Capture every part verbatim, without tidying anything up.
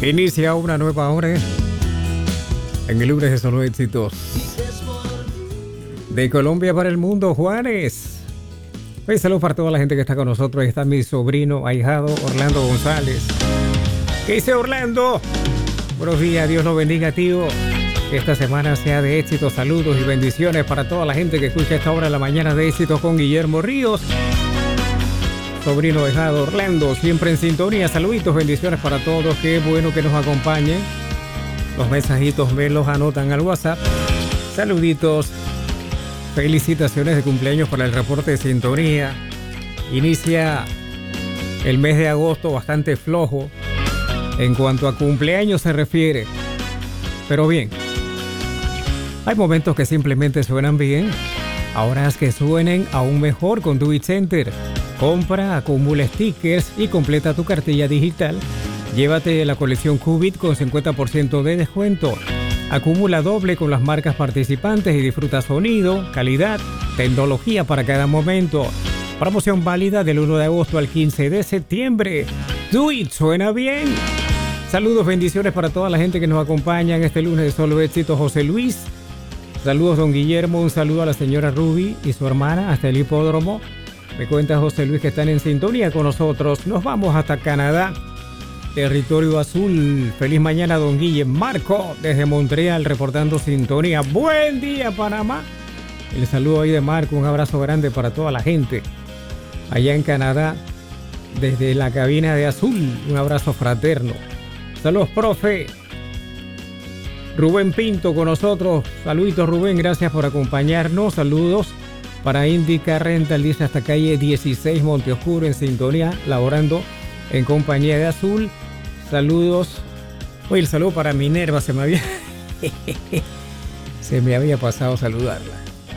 Inicia una nueva hora en el lunes de Solo Éxitos. De Colombia para el mundo, Juanes. Un saludo para toda la gente que está con nosotros. Ahí está mi sobrino, ahijado, Orlando González. ¿Qué dice Orlando? Buenos días, Dios lo bendiga, tío. Que esta semana sea de éxito, saludos y bendiciones para toda la gente que escucha esta hora de la mañana de éxitos con Guillermo Ríos. Sobrino ahijado Orlando, siempre en sintonía. Saluditos, bendiciones para todos. Qué bueno que nos acompañen. Los mensajitos me los anotan al WhatsApp. Saluditos. Felicitaciones de cumpleaños para el reporte de sintonía. Inicia el mes de agosto bastante flojo en cuanto a cumpleaños se refiere. Pero bien, hay momentos que simplemente suenan bien. Ahora es que suenen aún mejor con Do It Center. Compra, acumula stickers y completa tu cartilla digital. Llévate la colección Qubit con cincuenta por ciento de descuento. Acumula doble con las marcas participantes y disfruta sonido, calidad, tecnología para cada momento. Promoción válida del uno de agosto al quince de septiembre. Do It, suena bien. Saludos, bendiciones para toda la gente que nos acompaña en este lunes de Solo Éxito. José Luis. Saludos, don Guillermo. Un saludo a la señora Ruby y su hermana hasta el hipódromo. Me cuenta José Luis que están en sintonía con nosotros. Nos vamos hasta Canadá. Territorio Azul. Feliz mañana, don Guille. Marco, desde Montreal, reportando sintonía. Buen día, Panamá. El saludo ahí de Marco. Un abrazo grande para toda la gente allá en Canadá, desde la cabina de Azul. Un abrazo fraterno. Saludos, profe. Rubén Pinto con nosotros. Saluditos, Rubén. Gracias por acompañarnos. Saludos para Indica Rental. Dice hasta calle dieciséis, Monteoscuro, en sintonía, laborando en compañía de Azul. Saludos. Oye, el saludo para Minerva. Se me había... se me había pasado saludarla.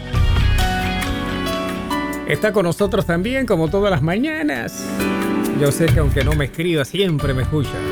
Está con nosotros también, como todas las mañanas. Yo sé que aunque no me escriba, siempre me escucha.